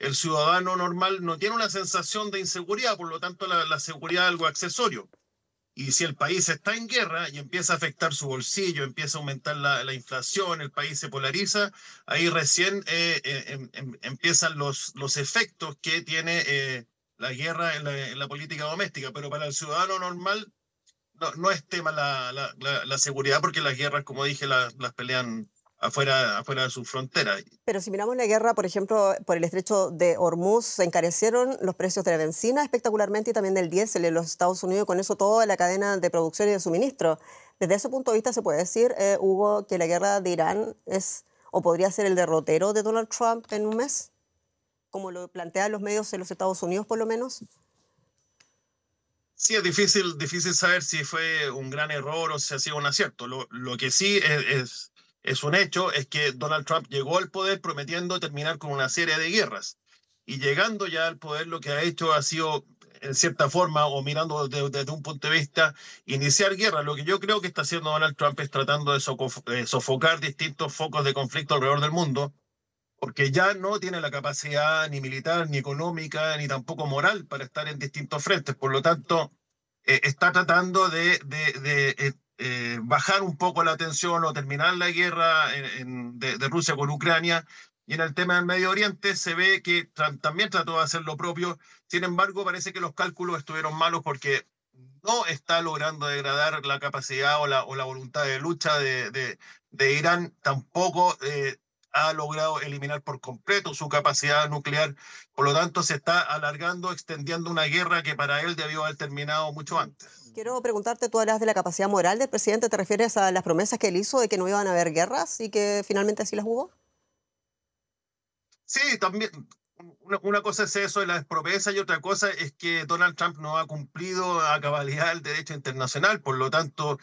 el ciudadano normal no tiene una sensación de inseguridad, por lo tanto la seguridad es algo accesorio. Y si el país está en guerra y empieza a afectar su bolsillo, empieza a aumentar la inflación, el país se polariza, ahí recién empiezan los efectos que tiene la guerra en la política doméstica. Pero para el ciudadano normal no es tema la seguridad, porque las guerras, como dije, las pelean afuera de sus fronteras. Pero si miramos la guerra, por ejemplo, por el estrecho de Hormuz, se encarecieron los precios de la benzina espectacularmente y también del diésel en los Estados Unidos, y con eso toda la cadena de producción y de suministro. Desde ese punto de vista, ¿se puede decir, Hugo, que la guerra de Irán es o podría ser el derrotero de Donald Trump en un mes? Como lo plantean los medios en los Estados Unidos, por lo menos. Sí, es difícil saber si fue un gran error o si ha sido un acierto. Lo que sí es un hecho es que Donald Trump llegó al poder prometiendo terminar con una serie de guerras. Y llegando ya al poder, lo que ha hecho ha sido, en cierta forma, o mirando desde un punto de vista, iniciar guerra. Lo que yo creo que está haciendo Donald Trump es tratando de sofocar distintos focos de conflicto alrededor del mundo, porque ya no tiene la capacidad ni militar, ni económica, ni tampoco moral para estar en distintos frentes. Por lo tanto, está tratando de bajar un poco la tensión o terminar la guerra de Rusia con Ucrania. Y en el tema del Medio Oriente se ve que también trató de hacer lo propio. Sin embargo, parece que los cálculos estuvieron malos, porque no está logrando degradar la capacidad o la voluntad de lucha de Irán. Tampoco ha logrado eliminar por completo su capacidad nuclear. Por lo tanto, se está alargando, extendiendo una guerra que para él debió haber terminado mucho antes. Quiero preguntarte, tú hablas de la capacidad moral del presidente, ¿te refieres a las promesas que él hizo de que no iban a haber guerras y que finalmente así las hubo? Sí, también una cosa es eso de la promesa, y otra cosa es que Donald Trump no ha cumplido a cabalidad el derecho internacional. Por lo tanto,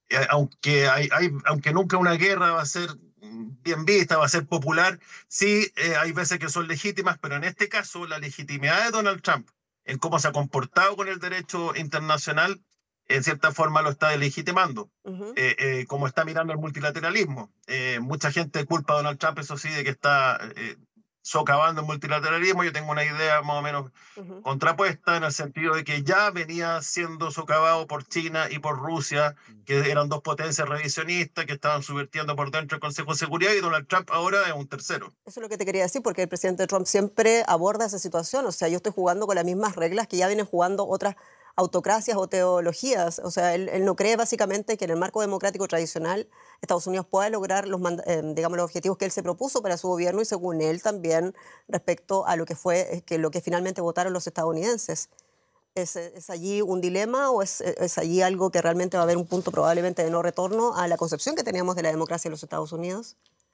aunque nunca una guerra va a ser bien vista, va a ser popular, sí, hay veces que son legítimas, pero en este caso la legitimidad de Donald Trump en cómo se ha comportado con el derecho internacional, en cierta forma lo está delegitimando. Ujú. Como está mirando el multilateralismo. Mucha gente culpa a Donald Trump, eso sí, de que está socavando el multilateralismo. Yo tengo una idea más o menos Ujú. contrapuesta, en el sentido de que ya venía siendo socavado por China y por Rusia, que eran dos potencias revisionistas que estaban subvirtiendo por dentro el Consejo de Seguridad, y Donald Trump ahora es un tercero. Eso es lo que te quería decir, porque el presidente Trump siempre aborda esa situación. O sea, yo estoy jugando con las mismas reglas que ya vienen jugando otras autocracias o teologías. O sea, él no cree básicamente que en el marco democrático tradicional Estados Unidos pueda lograr digamos, los objetivos que él se propuso para su gobierno, y según él también respecto a lo que fue lo que finalmente votaron los estadounidenses. ¿Es allí un dilema o es allí algo que realmente va a haber un punto probablemente de no retorno a la concepción que teníamos de la democracia en los Estados Unidos?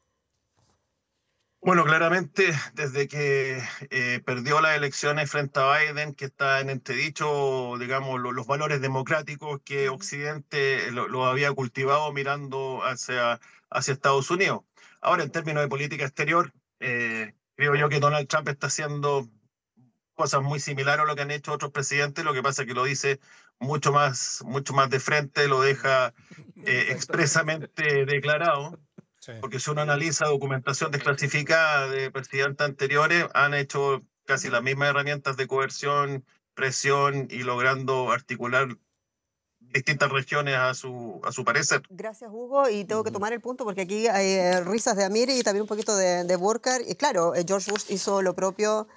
Bueno, claramente desde que perdió las elecciones frente a Biden, que está en entredicho, digamos, los valores democráticos que Mm. Occidente lo había cultivado mirando hacia Estados Unidos. Ahora, en términos de política exterior, creo yo que Donald Trump está haciendo cosas muy similares a lo que han hecho otros presidentes. Lo que pasa es que lo dice mucho más de frente, lo deja Exactamente. expresamente declarado, Sí. porque si uno analiza documentación desclasificada de presidentes anteriores, han hecho casi Ujú. las mismas herramientas de coerción, presión, y logrando articular distintas regiones a su parecer. Gracias, Hugo. Y tengo que Ujú. tomar el punto porque aquí hay risas de Amir y también un poquito de Burkhardt. Y claro, George Bush hizo lo propio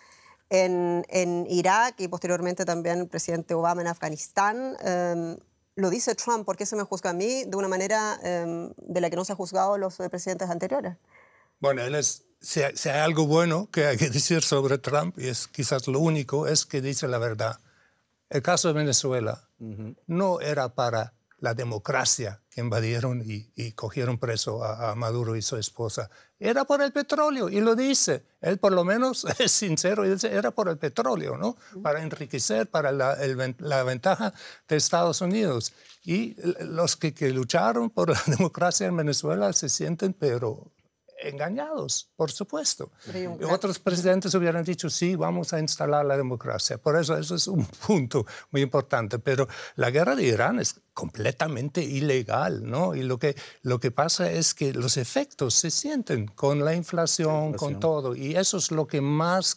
en Irak, y posteriormente también el presidente Obama en Afganistán. Lo dice Trump: ¿por qué se me juzga a mí de una manera de la que no se ha juzgado a los presidentes anteriores? Bueno, si hay algo bueno que hay que decir sobre Trump, y es quizás lo único, es que dice la verdad. El caso de Venezuela no era para la democracia que invadieron y cogieron preso a Maduro y su esposa. Era por el petróleo, y lo dice. Él por lo menos es sincero, y dice, era por el petróleo, ¿no? Para enriquecer, para la ventaja de Estados Unidos. Y los que lucharon por la democracia en Venezuela se sienten, pero engañados, por supuesto. Pero hay un Y gran- otros presidentes hubieran dicho, sí, vamos a instalar la democracia. Por eso es un punto muy importante. Pero la guerra de Irán es completamente ilegal, ¿no? Y lo que pasa es que los efectos se sienten con la inflación, con todo. Y eso es lo que más